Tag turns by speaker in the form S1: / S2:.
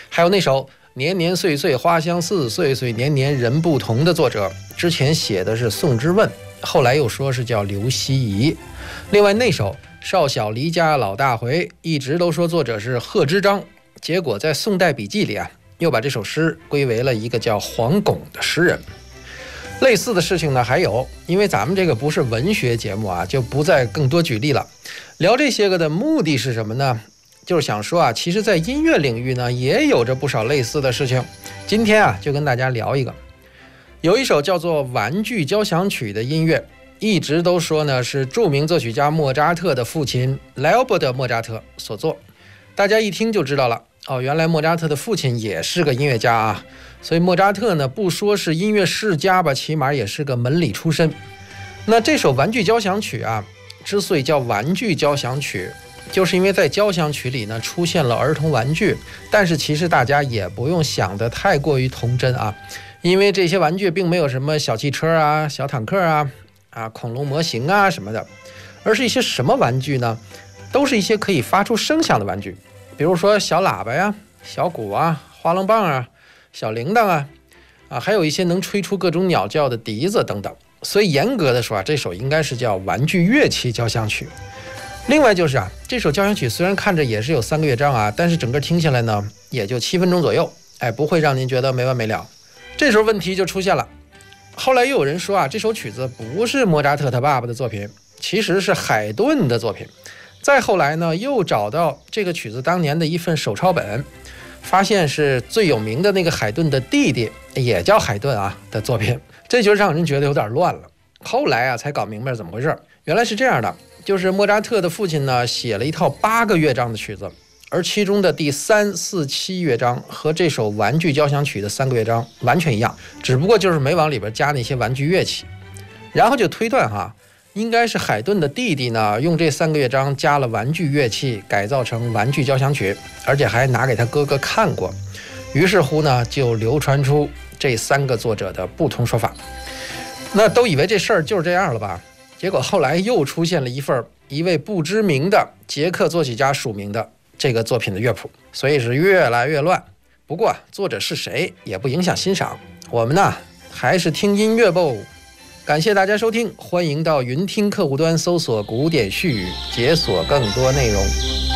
S1: 还有那首年年岁岁花相似，岁岁年年人不同的作者，之前写的是宋之问，后来又说是叫刘希夷。另外那首少小离家老大回，一直都说作者是贺知章，结果在宋代笔记里啊，又把这首诗归为了一个叫黄拱的诗人。类似的事情呢还有，因为咱们这个不是文学节目啊，就不再更多举例了。聊这些个的目的是什么呢？就是想说啊，其实在音乐领域呢也有着不少类似的事情。今天啊就跟大家聊一个，有一首叫做《玩具交响曲》的音乐，一直都说呢是著名作曲家莫扎特的父亲莱奥波德·莫扎特所作。大家一听就知道了哦，原来莫扎特的父亲也是个音乐家啊。所以莫扎特呢不说是音乐世家吧，起码也是个门里出身。那这首《玩具交响曲》啊，之所以叫玩具交响曲，就是因为在交响曲里呢出现了儿童玩具，但是其实大家也不用想得太过于童真啊，因为这些玩具并没有什么小汽车啊、小坦克啊、恐龙模型啊什么的，而是一些什么玩具呢？都是一些可以发出声响的玩具，比如说小喇叭呀、小鼓啊、花楞棒啊、小铃铛啊，还有一些能吹出各种鸟叫的笛子等等。所以严格的说啊，这首应该是叫玩具乐器交响曲。另外就是啊，这首交响曲虽然看着也是有3个乐章啊，但是整个听下来呢，也就7分钟左右，不会让您觉得没完没了。这时候问题就出现了，后来又有人说啊，这首曲子不是莫扎特他爸爸的作品，其实是海顿的作品。再后来呢，又找到这个曲子当年的一份手抄本，发现是最有名的那个海顿的弟弟，也叫海顿啊的作品，这就让人觉得有点乱了。后来啊，才搞明白怎么回事。原来是这样的，就是莫扎特的父亲呢写了一套8个乐章的曲子，而其中的第3、4、7乐章和这首玩具交响曲的3个乐章完全一样，只不过就是没往里边加那些玩具乐器。然后就推断哈，应该是海顿的弟弟呢用这3个乐章加了玩具乐器，改造成玩具交响曲，而且还拿给他哥哥看过。于是乎呢，就流传出这3个作者的不同说法。那都以为这事儿就是这样了吧？结果后来又出现了一位不知名的捷克作曲家署名的这个作品的乐谱，所以是越来越乱。不过作者是谁也不影响欣赏，我们呢还是听音乐吧。感谢大家收听，欢迎到云听客户端搜索古典絮语，解锁更多内容。